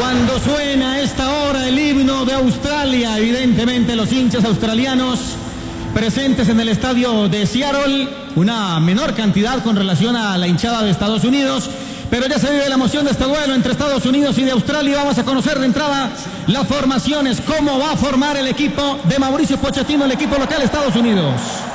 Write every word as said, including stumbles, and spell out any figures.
Cuando suena a esta hora el himno de Australia, evidentemente los hinchas australianos presentes en el estadio de Seattle, una menor cantidad con relación a la hinchada de Estados Unidos, pero ya se vive la emoción de este duelo entre Estados Unidos y de Australia. Vamos a conocer de entrada las formaciones, cómo va a formar el equipo de Mauricio Pochettino, el equipo local de Estados Unidos.